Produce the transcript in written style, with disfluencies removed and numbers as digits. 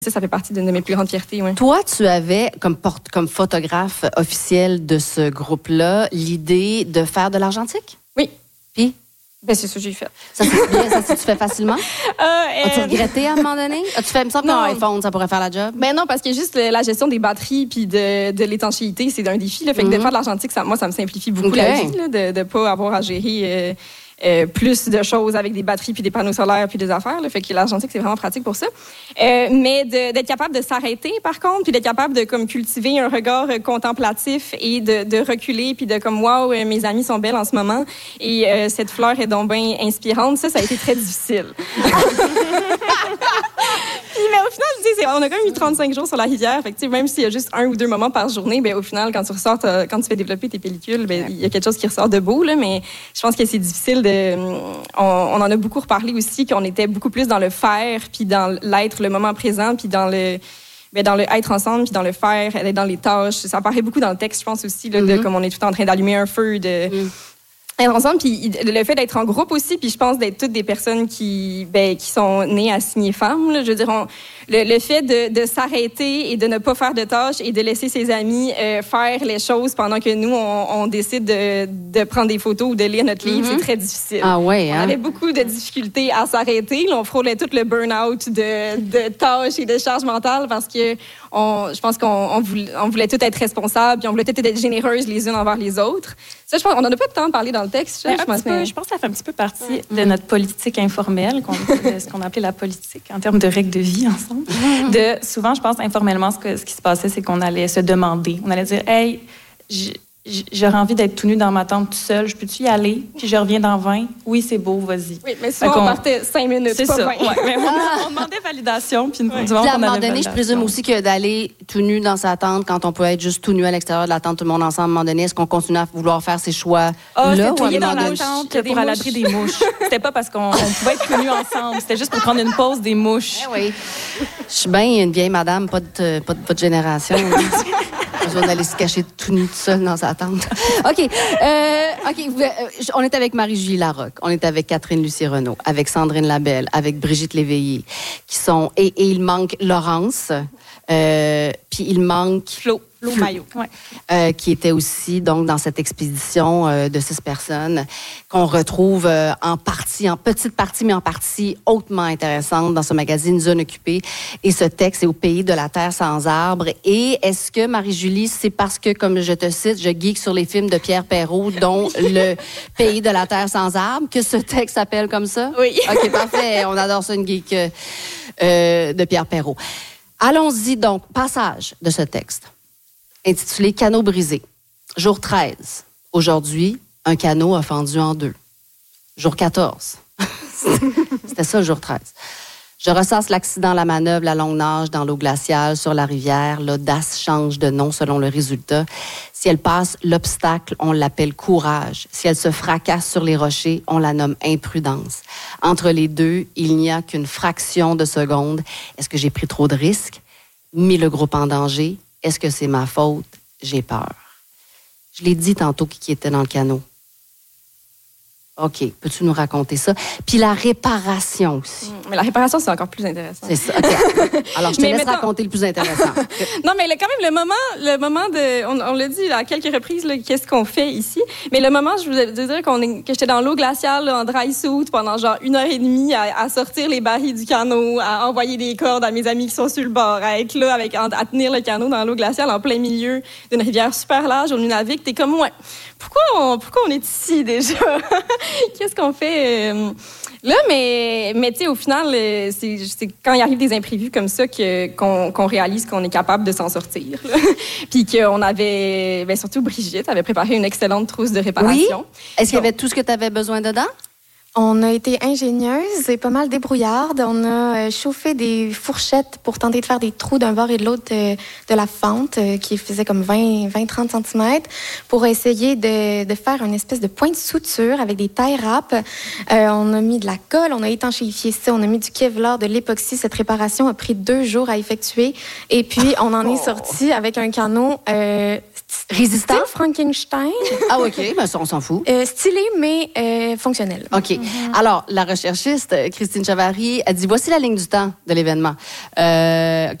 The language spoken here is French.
Ça fait partie d'une de mes plus grandes fiertés. Ouais. Toi, tu avais, comme photographe officiel de ce groupe-là, l'idée de faire de l'argentique? Oui. Puis? Ben, c'est ça que j'ai fait. Ça s'est fait facilement? As-tu regretté à un moment donné? As-tu fait, il me semble qu'un iPhone, ça pourrait faire la job? Ben non, parce que juste la gestion des batteries puis de l'étanchéité, c'est un défi. Là. Fait que de faire de l'argentique, ça me simplifie beaucoup la vie, là, de ne pas avoir à gérer plus de choses avec des batteries puis des panneaux solaires puis des affaires. Là. Fait que l'argentique, c'est vraiment pratique pour ça. Mais d'être capable de s'arrêter, par contre, puis d'être capable de comme cultiver un regard contemplatif et de reculer puis de comme, wow, mes amies sont belles en ce moment et cette fleur est donc bien inspirante. Ça a été très difficile. Mais au final, on a quand même eu 35 jours sur la rivière. Fait que, même s'il y a juste 1 ou 2 moments par journée, ben, au final, quand tu fais développer tes pellicules, ben, il y a quelque chose qui ressort de beau. Là, mais je pense que c'est difficile on en a beaucoup reparlé aussi, qu'on était beaucoup plus dans le faire, puis dans l'être, le moment présent, puis dans le être ensemble, puis dans le faire, être dans les tâches. Ça apparaît beaucoup dans le texte, je pense aussi, là, comme on est tout le temps en train d'allumer un feu, être ensemble, puis le fait d'être en groupe aussi, puis je pense d'être toutes des personnes qui sont nées assignées femmes. Là. Je veux dire, le fait de s'arrêter et de ne pas faire de tâches et de laisser ses amis faire les choses pendant que nous, on décide de prendre des photos ou de lire notre livre, c'est très difficile. Ah ouais, hein? On avait beaucoup de difficultés à s'arrêter. Là, on frôlait tout le burn-out de tâches et de charges mentales parce que je pense qu'on voulait tout être responsables, puis on voulait tout être généreuses les unes envers les autres. Ça, je pense qu'on n'en a pas de temps de parler dans le texte. Je pense que ça fait un petit peu partie de notre politique informelle, ce qu'on appelait la politique, en termes de règles de vie ensemble. Souvent, je pense, informellement, ce qui se passait, c'est qu'on allait se demander. On allait dire, « Hey, j'aurais envie d'être tout nu dans ma tente tout seul. Je peux-tu y aller? Puis je reviens dans 20. Oui, c'est beau, vas-y. » Oui, mais souvent, on partait 5 minutes, c'est pas ça. 20. Ouais, mais on demandait validation, puis à un moment donné, je présume aussi que d'aller tout nu dans sa tente, quand on peut être juste tout nu à l'extérieur de la tente, tout le monde ensemble, à un moment donné, est-ce qu'on continue à vouloir faire ses choix là? C'était dans la tente pour à l'abri des mouches. C'était pas parce qu'on pouvait être tout nus ensemble. C'était juste pour prendre une pause des mouches. Oui. Je suis bien une vieille madame, pas de votre génération. Besoin d'aller se cacher tout nu, tout seul dans sa tente. OK. On est avec Marie-Julie Larocque. On est avec Catherine Lucie-Renaud, avec Sandrine Labelle, avec Brigitte Léveillé, qui sont... Et il manque Laurence, puis il manque... Flo Maillot. Qui était aussi donc dans cette expédition de 6 personnes qu'on retrouve en petite partie, mais en partie hautement intéressante dans ce magazine Zone occupée. Et ce texte est Au pays de la terre sans arbres. Et est-ce que, Marie-Julie, c'est parce que, comme je te cite, je geek sur les films de Pierre Perrault, dont Le pays de la terre sans arbres, que ce texte s'appelle comme ça? Oui. OK, parfait. On adore ça, une geek de Pierre Perrault. Allons-y donc. Passage de ce texte intitulé « Canot brisé ». Jour 13. Aujourd'hui, un canot a fendu en 2. Jour 14. C'était ça, le jour 13. Je ressasse l'accident, la manœuvre, la longue nage dans l'eau glaciale sur la rivière. L'audace change de nom selon le résultat. Si elle passe l'obstacle, on l'appelle courage. Si elle se fracasse sur les rochers, on la nomme imprudence. Entre les deux, il n'y a qu'une fraction de seconde. Est-ce que j'ai pris trop de risques? Mis le groupe en danger? Est-ce que c'est ma faute? J'ai peur. Je l'ai dit tantôt qui était dans le canot. OK, peux-tu nous raconter ça? Puis la réparation aussi. Mais la réparation, c'est encore plus intéressant. C'est ça. Okay. Alors, je te laisse raconter le plus intéressant. Non, mais quand même, le moment de... On l'a dit à quelques reprises, là, qu'est-ce qu'on fait ici. Mais le moment, je voulais dire que j'étais dans l'eau glaciale, là, en dry suit, pendant genre 1h30 à sortir les barils du canot, à envoyer des cordes à mes amis qui sont sur le bord, à être là, à tenir le canot dans l'eau glaciale en plein milieu d'une rivière super large au Nunavik. T'es comme, ouais, pourquoi on est ici déjà? Qu'est-ce qu'on fait là? Mais tu sais, au final, c'est quand il arrive des imprévus comme ça qu'on réalise qu'on est capable de s'en sortir. Puis qu'on avait, surtout Brigitte, avait préparé une excellente trousse de réparation. Oui? Est-ce qu'il y avait tout ce que tu avais besoin dedans? On a été ingénieuses et pas mal débrouillardes. On a chauffé des fourchettes pour tenter de faire des trous d'un bord et de l'autre de la fente qui faisait comme 20-30 cm pour essayer de faire une espèce de point de suture avec des tie wraps. On a mis de la colle, on a étanchéifié ça, on a mis du Kevlar, de l'époxy. Cette réparation a pris 2 jours à effectuer et puis on en est sorti avec un canot Résistant? Style Frankenstein. Ah, OK, ben ça, on s'en fout. Stylé, mais fonctionnel. OK. Alors, la recherchiste, Christine Chavary, a dit, voici la ligne du temps de l'événement.